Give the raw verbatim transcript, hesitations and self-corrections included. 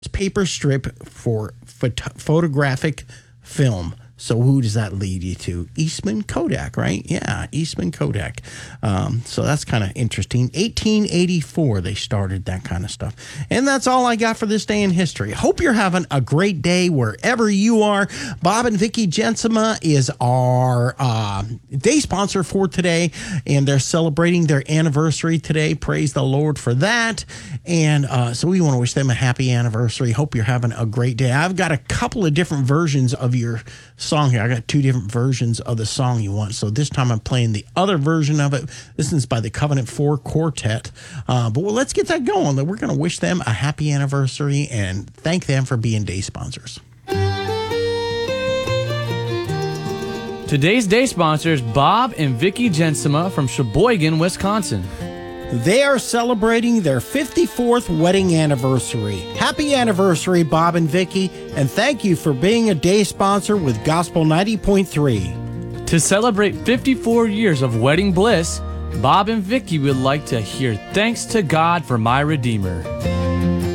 paper strip for phot- photographic film. So who does that lead you to? Eastman Kodak, right? Yeah, Eastman Kodak. Um, so that's kind of interesting. eighteen eighty-four, they started that kind of stuff. And that's all I got for this day in history. Hope you're having a great day wherever you are. Bob and Vicki Jensema is our uh, day sponsor for today, and they're celebrating their anniversary today. Praise the Lord for that. And uh, so we want to wish them a happy anniversary. Hope you're having a great day. I've got a couple of different versions of your song here. I got two different versions of the song you want. So this time I'm playing the other version of it. This is by the Covenant Four Quartet. Uh, but well, let's get that going. We're going to wish them a happy anniversary and thank them for being day sponsors. Today's day sponsors, Bob and Vicki Jensema from Sheboygan, Wisconsin. They are celebrating their fifty-fourth wedding anniversary. Happy anniversary, Bob and Vicki, and thank you for being a day sponsor with Gospel ninety point three. To celebrate fifty-four years of wedding bliss, Bob and Vicki would like to hear Thanks to God for My Redeemer.